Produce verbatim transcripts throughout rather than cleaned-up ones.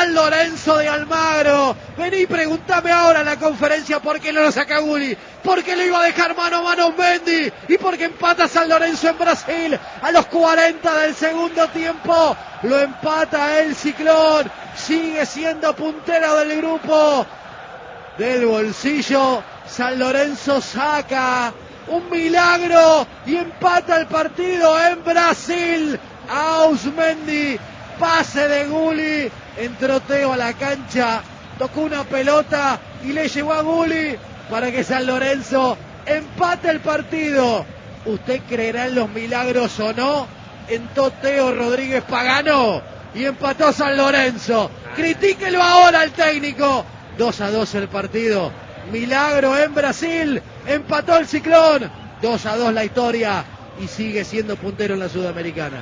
San Lorenzo de Almagro. Vení, pregúntame ahora en la conferencia por qué no lo saca Gulli, por qué lo iba a dejar mano a mano Mendy y por qué empata San Lorenzo en Brasil a los cuarenta del segundo tiempo. Lo empata el Ciclón, sigue siendo puntero del grupo. Del bolsillo San Lorenzo saca un milagro y empata el partido en Brasil. Ausmendi, pase de Gulli, entró Teo a la cancha, tocó una pelota y le llegó a Gulli para que San Lorenzo empate el partido. ¿Usted creerá en los milagros o no? Entró Teo Rodríguez Pagano y empató San Lorenzo. Critíquelo ahora al técnico. dos a dos el partido. Milagro en Brasil. Empató el Ciclón. dos a dos la historia. Y sigue siendo puntero en la Sudamericana.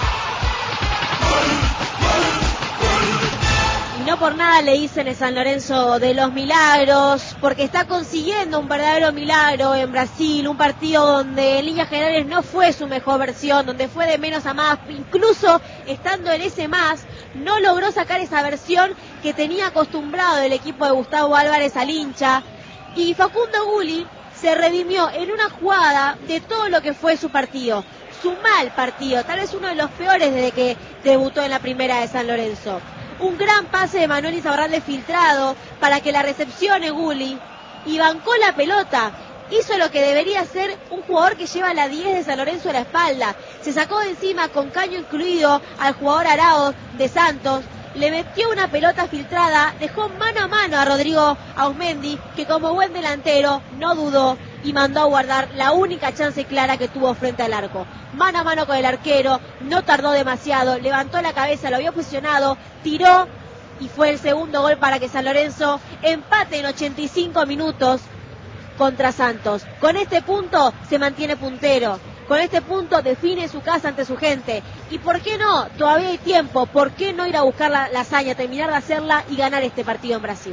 Y no por nada le dicen el San Lorenzo de los milagros, porque está consiguiendo un verdadero milagro en Brasil, un partido donde en líneas generales no fue su mejor versión, donde fue de menos a más, incluso estando en ese más, no logró sacar esa versión que tenía acostumbrado el equipo de Gustavo Álvarez al hincha, y Facundo Gulli se redimió en una jugada de todo lo que fue su partido, su mal partido, tal vez uno de los peores desde que debutó en la primera de San Lorenzo. Un gran pase de Manuel Izarralde filtrado para que la recepcione Gulli y bancó la pelota. Hizo lo que debería ser un jugador que lleva la diez de San Lorenzo a la espalda. Se sacó de encima con caño incluido al jugador Arauz de Santos. Le metió una pelota filtrada, dejó mano a mano a Rodrigo Ausmendi, que como buen delantero no dudó y mandó a guardar la única chance clara que tuvo frente al arco. Mano a mano con el arquero, no tardó demasiado, levantó la cabeza, lo había posicionado, tiró y fue el segundo gol para que San Lorenzo empate en ochenta y cinco minutos contra Santos. Con este punto se mantiene puntero. Con este punto define su casa ante su gente. ¿Y por qué no? Todavía hay tiempo. ¿Por qué no ir a buscar la, la hazaña, terminar de hacerla y ganar este partido en Brasil?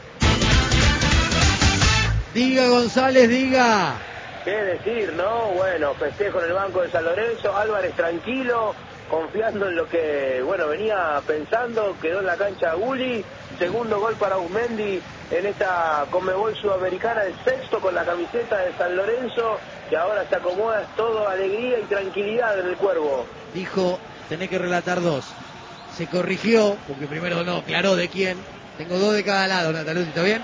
Diga, González, diga. ¿Qué decir, no? Bueno, festejo en el banco de San Lorenzo. Álvarez tranquilo, confiando en lo que, bueno, venía pensando. Quedó en la cancha Gulli. Segundo gol para Ausmendi en esta Conmebol Sudamericana, el sexto con la camiseta de San Lorenzo, que ahora se acomoda, es todo alegría y tranquilidad en el Cuervo. Dijo, tenés que relatar dos. Se corrigió, porque primero no aclaró de quién. Tengo dos de cada lado, Natalucci, ¿está bien?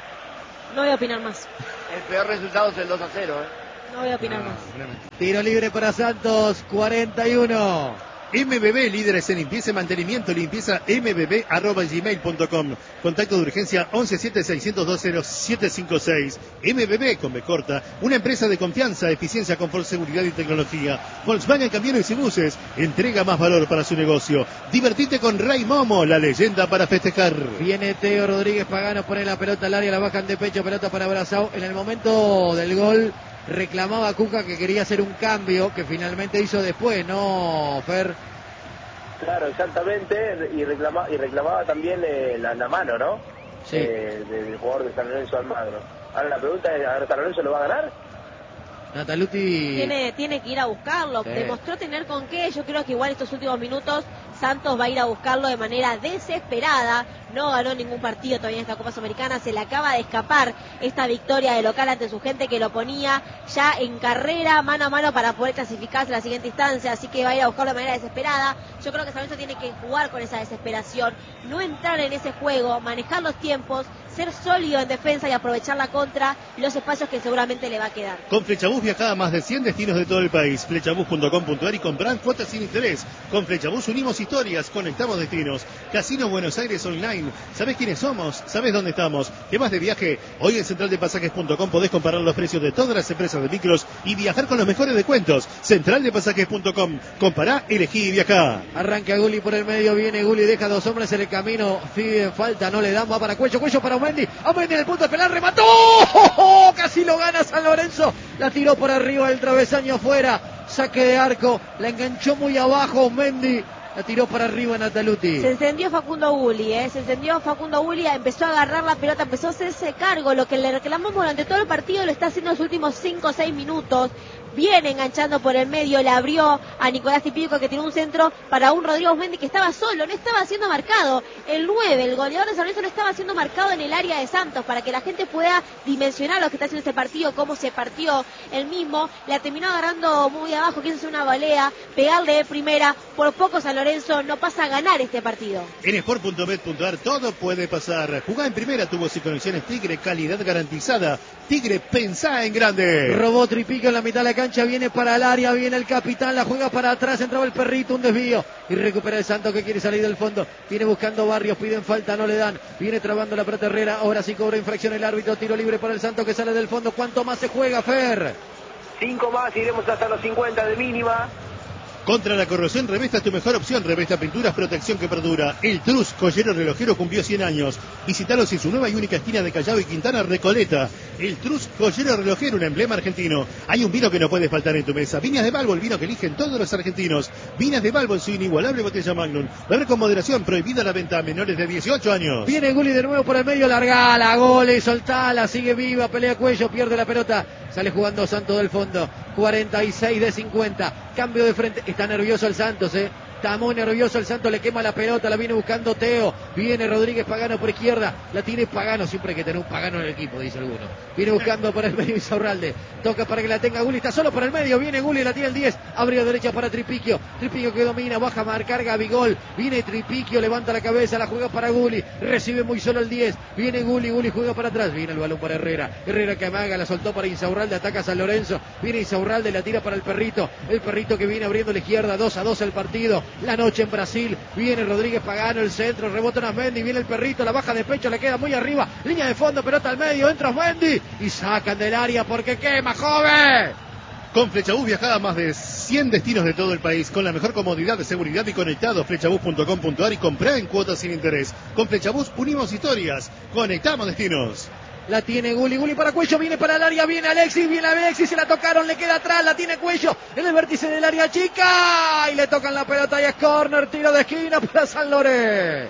No voy a opinar más. El peor resultado es el dos a cero, ¿eh? No voy a opinar no, más. Tiro libre para Santos, cuarenta y uno. M B B, líderes en limpieza y mantenimiento, limpieza m b b arroba gmail punto com. Contacto de urgencia once siete seiscientos dos cero siete cinco seis. M B B con B corta, una empresa de confianza, eficiencia, confort, seguridad y tecnología. Volkswagen Camiones y Buses, entrega más valor para su negocio. Divertite con Ray Momo, la leyenda para festejar. Viene Teo Rodríguez Pagano, pone la pelota al área, la bajan de pecho, pelota para Brazao. En el momento del gol reclamaba Cuca que quería hacer un cambio, que finalmente hizo después, ¿no, Fer? Claro, exactamente, y, reclama, y reclamaba también eh, la, la mano, ¿no? Sí. Eh, del jugador de San Lorenzo Almagro. Ahora la pregunta es, ¿a ver, San Lorenzo lo va a ganar? Natalucci Tiene, tiene que ir a buscarlo, sí. Demostró tener con qué. Yo creo que igual estos últimos minutos Santos va a ir a buscarlo de manera desesperada. No ganó ningún partido todavía en esta Copa Sudamericana, se le acaba de escapar esta victoria de local ante su gente que lo ponía ya en carrera, mano a mano para poder clasificarse a la siguiente instancia, así que va a ir a buscarlo de manera desesperada. Yo creo que San Lorenzo tiene que jugar con esa desesperación, no entrar en ese juego, manejar los tiempos, ser sólido en defensa y aprovechar la contra y los espacios que seguramente le va a quedar. Con Flechabús viajá a más de cien destinos de todo el país. Flechabús punto com punto ar y comprán cuotas sin interés. Con Flechabús unimos historias, conectamos destinos. Casino Buenos Aires Online. ¿Sabés quiénes somos? ¿Sabés dónde estamos? ¿Temas de viaje? Hoy en central de pasajes punto com podés comparar los precios de todas las empresas de micros y viajar con los mejores descuentos. central de pasajes punto com. Compará, elegí y viajá. Arranca Gulli por el medio, viene Gulli, deja dos hombres en el camino. Fide, falta, no le dan, va para Cuello, Cuello para Aumendi. Aumendi en el punto de penal, remató. ¡Oh! Casi lo gana San Lorenzo. La tiró por arriba del travesaño afuera. Saque de arco, la enganchó muy abajo Aumendi. La tiró para arriba Natalucci. Se encendió Facundo Gulli, ¿eh? Se encendió Facundo Gulli, empezó a agarrar la pelota, empezó a hacerse cargo. Lo que le reclamamos durante todo el partido lo está haciendo en los últimos cinco o seis minutos. viene enganchando por el medio, le abrió a Nicolás Tripico, que tiene un centro para un Rodrigo Mendy que estaba solo, no estaba siendo marcado. El nueve, el goleador de San Lorenzo, no estaba siendo marcado en el área de Santos, para que la gente pueda dimensionar lo que está haciendo este partido, cómo se partió el mismo. La terminó agarrando muy abajo, quiso hacer una volea, pegarle de primera. Por poco San Lorenzo no pasa a ganar este partido. En sport punto bet punto ar todo puede pasar. Jugá en primera, tubos y conexiones Tigre, calidad garantizada. Tigre, pensá en grande. Robó Tripico en la mitad de la cancha, viene para el área, viene el capitán, la juega para atrás, entraba el perrito, un desvío y recupera el Santos, que quiere salir del fondo. Viene buscando Barrios, piden falta, no le dan. Viene trabando la pelota Herrera, ahora sí cobra infracción el árbitro, tiro libre para el Santos que sale del fondo. ¿Cuánto más se juega, Fer? Cinco más, iremos hasta los cincuenta de mínima. Contra la corrosión, Revesta es tu mejor opción. Revesta Pinturas, protección que perdura. El Trus, joyero relojero, cumplió cien años. Visítalos en su nueva y única esquina de Callao y Quintana, Recoleta. El Trus, joyero relojero, un emblema argentino. Hay un vino que no puede faltar en tu mesa. Viñas de Balbo, el vino que eligen todos los argentinos. Viñas de Balbo en su inigualable botella Magnum. Beber con moderación, prohibida la venta a menores de dieciocho años. Viene Gulli de nuevo por el medio, largala, goles, soltala, sigue viva, pelea cuello, pierde la pelota. Sale jugando Santos del fondo. cuarenta y seis de cincuenta. Cambio de frente. Está nervioso el Santos, eh. Está muy nervioso el Santos, le quema la pelota, la viene buscando Teo. Viene Rodríguez Pagano por izquierda. La tiene Pagano, siempre hay que tener un Pagano en el equipo, dice alguno. Viene buscando por el medio Insaurralde. Toca para que la tenga Gulli, está solo por el medio. Viene Gulli, la tiene el diez. Abrió derecha para Tripiquio. Tripiquio que domina, baja a marcar Gabigol. Viene Tripiquio, levanta la cabeza, la juega para Gulli. Recibe muy solo el diez. Viene Gulli, Gulli juega para atrás. Viene el balón para Herrera. Herrera que amaga, la soltó para Insaurralde, ataca a San Lorenzo. Viene Insaurralde, la tira para el perrito. El perrito que viene abriendo la izquierda, dos a dos el partido. La noche en Brasil. Viene Rodríguez Pagano, el centro, rebota Osmendi, viene el perrito, la baja de pecho, le queda muy arriba, línea de fondo, pelota al medio, entra Osmendi y sacan del área porque quema, joven. Con Flechabús viajá a más de cien destinos de todo el país con la mejor comodidad de seguridad y conectado. Flechabús punto com punto ar y comprá en cuotas sin interés. Con Flechabús unimos historias, conectamos destinos. La tiene Gulli, Gulli para Cuello, viene para el área, viene Alexis, viene Alexis, se la tocaron, le queda atrás, la tiene Cuello en el vértice del área chica y le tocan la pelota y es córner, tiro de esquina para San Lorenzo.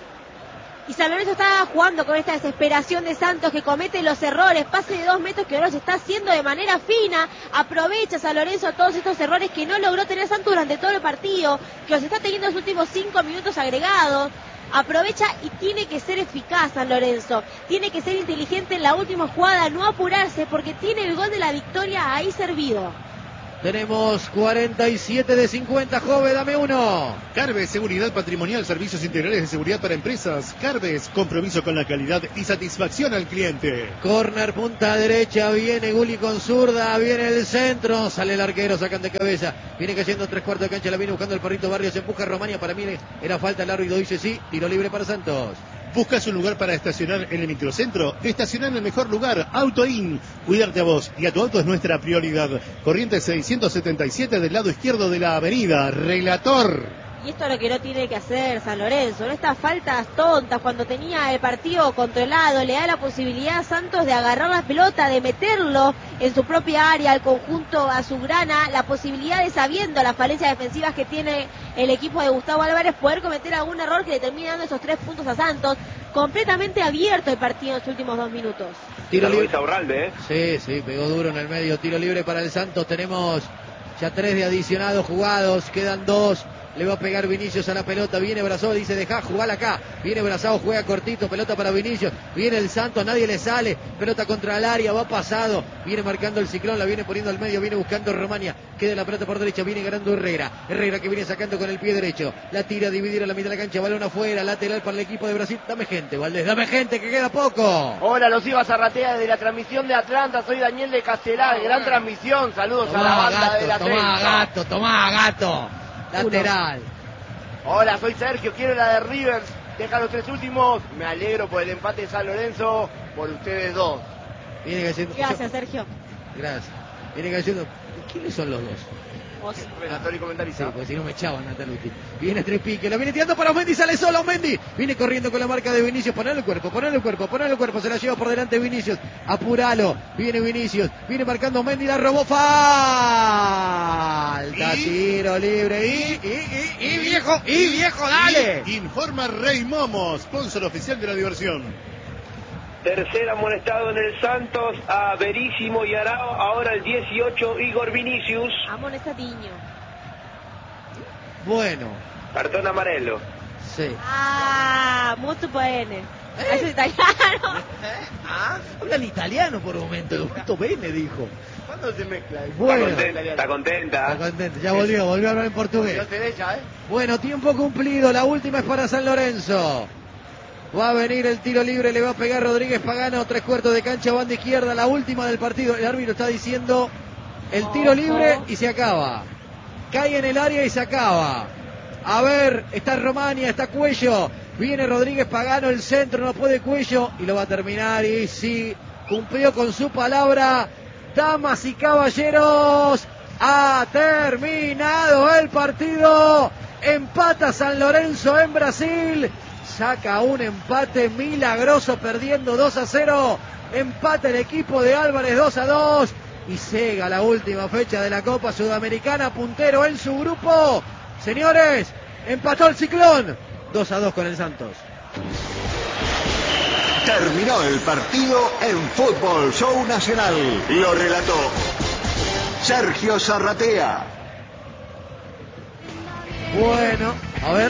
Y San Lorenzo está jugando con esta desesperación de Santos, que comete los errores, pase de dos metros que ahora se está haciendo de manera fina. Aprovecha San Lorenzo todos estos errores que no logró tener Santos durante todo el partido, que los está teniendo en los últimos cinco minutos agregados. Aprovecha y tiene que ser eficaz San Lorenzo, tiene que ser inteligente en la última jugada, no apurarse porque tiene el gol de la victoria ahí servido. Tenemos cuarenta y siete de cincuenta, Jove, dame uno. Carves, seguridad patrimonial, servicios integrales de seguridad para empresas. Carves, compromiso con la calidad y satisfacción al cliente. Corner, punta derecha, viene Gulli con zurda, viene el centro, sale el arquero, sacan de cabeza, viene cayendo tres cuartos de cancha, la viene buscando el perrito Barrios, empuja a Romania, para mí era falta, el árbitro dice sí, tiro libre para Santos. ¿Buscas un lugar para estacionar en el microcentro? Estacionar en el mejor lugar, AutoIn. Cuidarte a vos y a tu auto es nuestra prioridad. Corrientes seiscientos setenta y siete del lado izquierdo de la avenida. Relator. Y esto es lo que no tiene que hacer San Lorenzo, no estas faltas tontas cuando tenía el partido controlado, le da la posibilidad a Santos de agarrar la pelota, de meterlo en su propia área, al conjunto azulgrana, la posibilidad de, sabiendo las falencias defensivas que tiene el equipo de Gustavo Álvarez, poder cometer algún error que le termine dando esos tres puntos a Santos. Completamente abierto el partido en los últimos dos minutos. Tiro libre. ¿eh? Sí, sí, pegó duro en el medio, tiro libre para el Santos, tenemos ya tres de adicionados jugados, quedan dos. Le va a pegar Vinicius a la pelota, viene Brazao, dice dejá, jugala acá, viene Brazao, juega cortito, pelota para Vinicius, viene el Santos, nadie le sale, pelota contra el área, va pasado, viene marcando el ciclón, la viene poniendo al medio, viene buscando Romania, queda la pelota por derecha, viene ganando Herrera, Herrera que viene sacando con el pie derecho, la tira a dividir a la mitad de la cancha, balón afuera, lateral para el equipo de Brasil, dame gente, Valdés, dame gente, que queda poco. Hola, los iba a Zarratea de la transmisión de Atlanta, soy Daniel de Castelar, gran transmisión, saludos tomá, a la banda gato, de la tomá, gato, tomá, gato, lateral. Hola, soy Sergio, quiero la de Rivers, deja los tres últimos, me alegro por el empate de San Lorenzo, por ustedes dos. Viene cayendo, Gracias, Sergio. Gracias. Viene cayendo, ¿quiénes son los dos? Vos. Relator y comentarista. Sí, porque si no me echaban Nataluti. Viene Tripique, la viene tirando para Osmendi, sale solo Osmendi. Viene corriendo con la marca de Vinicius, poner el cuerpo, poner el cuerpo, poner el cuerpo, se la lleva por delante Vinicius. Apuralo, viene Vinicius, viene marcando Osmendi, la robó, falta, ¿Y? tiro libre, y, y, y, y viejo, y viejo, dale. Y informa Rey Momo, sponsor oficial de la diversión. Tercer amonestado en el Santos a Verísimo y Arao. Ahora el dieciocho, Igor Vinicius. Amonestadiño. Bueno. Cartón amarelo. Sí. Ah, molto bene. ¿Eh? Es italiano. Ah, habla en italiano por un momento. Molto bene, dijo. ¿Cuándo se mezcla? Bueno. Está contenta. Está contenta. Está contento. Ya volvió, volvió a hablar en portugués. Yo te de ella, ¿eh? Bueno, tiempo cumplido. La última es para San Lorenzo. Va a venir el tiro libre, le va a pegar Rodríguez Pagano, tres cuartos de cancha, banda izquierda, la última del partido. El árbitro está diciendo el tiro libre y se acaba. Cae en el área y se acaba. A ver, está Romania, está Cuello. Viene Rodríguez Pagano, el centro, no puede Cuello y lo va a terminar. Y sí, cumplió con su palabra. Damas y caballeros, ha terminado el partido. Empata San Lorenzo en Brasil. Saca un empate milagroso perdiendo dos a cero. Empata el equipo de Álvarez dos a dos. Y llega la última fecha de la Copa Sudamericana, puntero en su grupo. Señores, empató el Ciclón. dos a dos con el Santos. Terminó el partido en Fútbol Show Nacional. Lo relató Sergio Zarratea. Bueno, a ver.